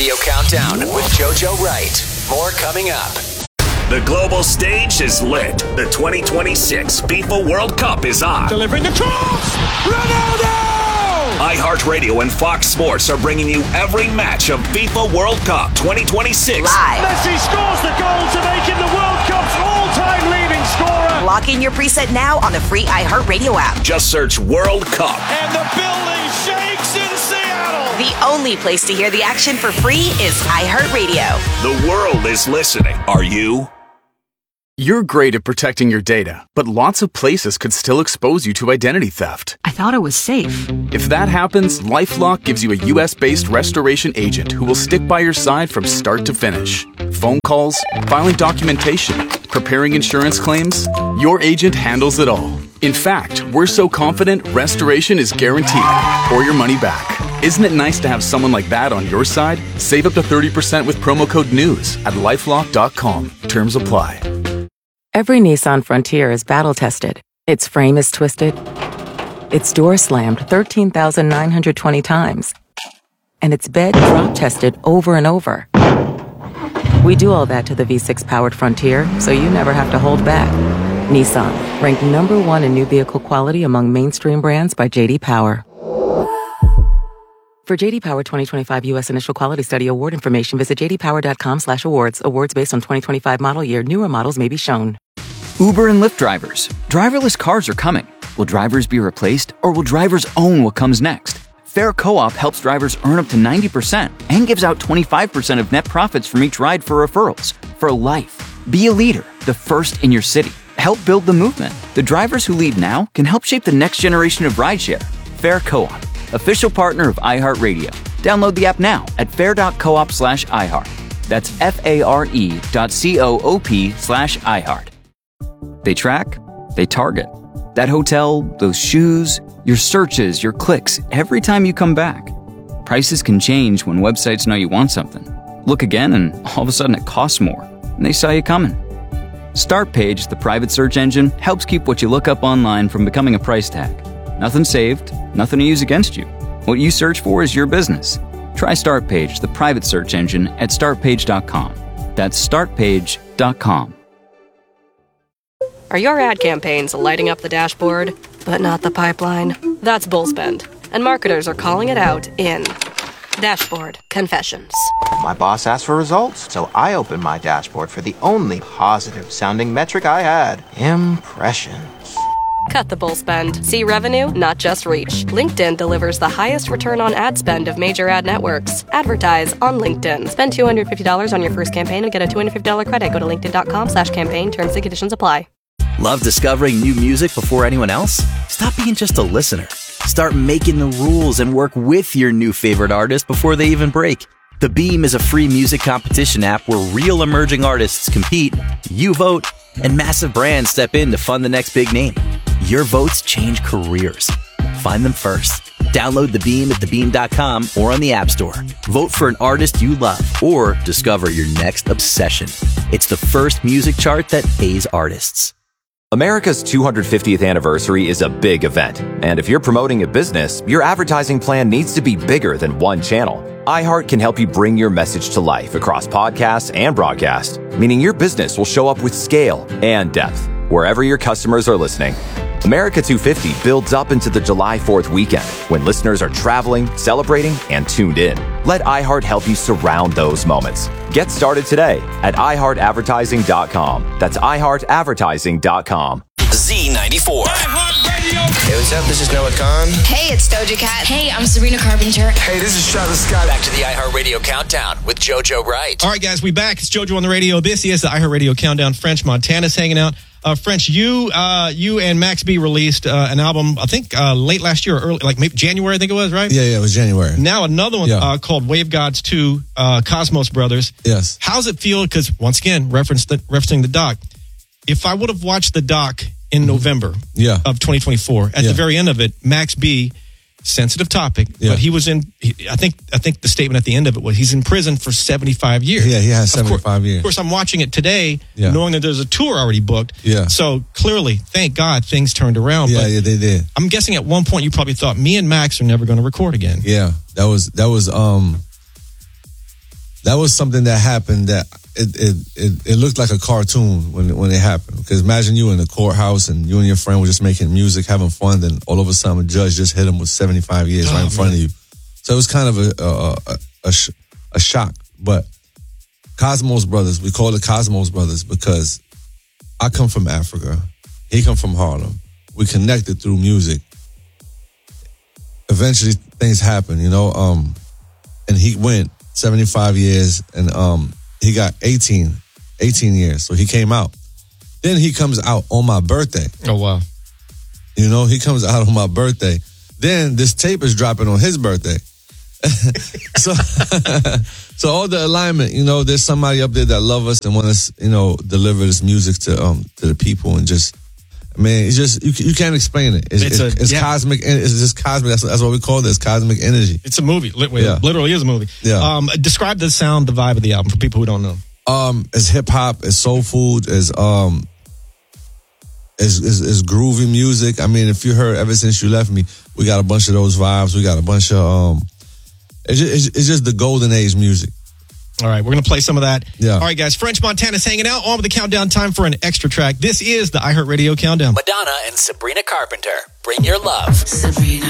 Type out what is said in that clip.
Radio Countdown with JoJo Wright. More coming up. The global stage is lit. The 2026 FIFA World Cup is on. Delivering the cross! Ronaldo! iHeartRadio and Fox Sports are bringing you every match of FIFA World Cup 2026. Live. Messi scores the goal to make him the World Cup's all-time leading scorer. Lock in your preset now on the free iHeartRadio app. Just search World Cup. And the building shakes in Seattle. The only place to hear the action for free is iHeartRadio. The world is listening. Are you? You're great at protecting your data, but lots of places could still expose you to identity theft. I thought it was safe. If that happens, LifeLock gives you a US-based restoration agent who will stick by your side from start to finish. Phone calls, filing documentation, preparing insurance claims, your agent handles it all. In fact, we're so confident restoration is guaranteed or your money back. Isn't it nice to have someone like that on your side? Save up to 30% with promo code NEWS at LifeLock.com. Terms apply. Every Nissan Frontier is battle-tested. Its frame is twisted. Its door slammed 13,920 times. And its bed drop-tested over and over. We do all that to the V6-powered Frontier, so you never have to hold back. Nissan, ranked number 1 in new vehicle quality among mainstream brands by J.D. Power. For J.D. Power 2025 U.S. Initial Quality Study award information, visit jdpower.com/awards. Awards based on 2025 model year. Newer models may be shown. Uber and Lyft drivers. Driverless cars are coming. Will drivers be replaced, or will drivers own what comes next? Fair Co-op helps drivers earn up to 90% and gives out 25% of net profits from each ride for referrals. For life. Be a leader, the first in your city. Help build the movement. The drivers who lead now can help shape the next generation of rideshare. Fair Co-op, official partner of iHeartRadio. Download the app now at fair.coop/iHeart. That's FARE.coop/iHeart. They track, they target. That hotel, those shoes, your searches, your clicks, every time you come back. Prices can change when websites know you want something. Look again and all of a sudden it costs more, and they saw you coming. Startpage, the private search engine, helps keep what you look up online from becoming a price tag. Nothing saved, nothing to use against you. What you search for is your business. Try Startpage, the private search engine, at startpage.com. That's startpage.com. Are your ad campaigns lighting up the dashboard, but not the pipeline? That's Bullspend, and marketers are calling it out in Dashboard Confessions. My boss asked for results, so I opened my dashboard for the only positive-sounding metric I had: impressions. Cut the bull spend. See revenue, not just reach. LinkedIn delivers the highest return on ad spend of major ad networks. Advertise on LinkedIn. Spend $250 on your first campaign and get a $250 credit. Go to linkedin.com/campaign. Terms and conditions apply. Love discovering new music before anyone else? Stop being just a listener. Start making the rules and work with your new favorite artist before they even break. The Beam is a free music competition app where real emerging artists compete, you vote, and massive brands step in to fund the next big name. Your votes change careers. Find them first. Download The Beam at thebeam.com or on the App Store. Vote for an artist you love or discover your next obsession. It's the first music chart that pays artists. America's 250th anniversary is a big event, and if you're promoting a business, your advertising plan needs to be bigger than one channel. iHeart can help you bring your message to life across podcasts and broadcast, meaning your business will show up with scale and depth wherever your customers are listening. America 250 builds up into the July 4th weekend when listeners are traveling, celebrating, and tuned in. Let iHeart help you surround those moments. Get started today at iHeartAdvertising.com. That's iHeartAdvertising.com. Z94. Hey, what's up? This is Noah Khan. Hey, it's Doja Cat. Hey, I'm Sabrina Carpenter. Hey, this is Travis Scott. Back to the iHeartRadio Countdown with JoJo Wright. All right, guys, we back. It's JoJo on the radio. This is the iHeartRadio Countdown. French Montana's hanging out. French, you and Max B released an album, I think late last year, or early, like maybe January, I think it was, right? Yeah, it was January. Now another one called Wave Gods 2, Cosmos Brothers. Yes. How's it feel? Because once again, referencing the doc, if I would have watched the doc in November of 2024, at the very end of it, Max B, sensitive topic, but he was I think the statement at the end of it was he's in prison for 75 years. Yeah, he has 75 years. Of course, I'm watching it today, knowing that there's a tour already booked. Yeah. So clearly, thank God, things turned around. Yeah, they did. I'm guessing at one point you probably thought me and Max are never going to record again. Yeah, that was that was something that happened that it looked like a cartoon when it happened. Because imagine you in the courthouse and you and your friend were just making music, having fun, then all of a sudden a judge just hit him with 75 years right in front of you. So it was kind of a shock. But Cosmos Brothers, we call it Cosmos Brothers because I come from Africa. He come from Harlem. We connected through music. Eventually things happen, you know, and he went 75 years and he got 18 years. So he came out. Then he comes out on my birthday. Oh, wow. You know, he comes out on my birthday. Then this tape is dropping on his birthday. So all the alignment, you know, there's somebody up there that love us and want us, you know, deliver this music to the people and just, I mean, it's just, you can't explain it. It's cosmic. It's just cosmic. That's what we call this, cosmic energy. It's a movie. Literally is a movie. Yeah. Describe the sound, the vibe of the album for people who don't know. It's hip hop, it's soul food, it's groovy music. I mean, if you heard Ever Since You Left Me, we got a bunch of those vibes. We got a bunch of, it's just the golden age music. All right, we're going to play some of that. Yeah. All right, guys, French Montana's hanging out on with the countdown time for an extra track. This is the iHeartRadio Countdown. Madonna and Sabrina Carpenter. Bring your love. Sabrina.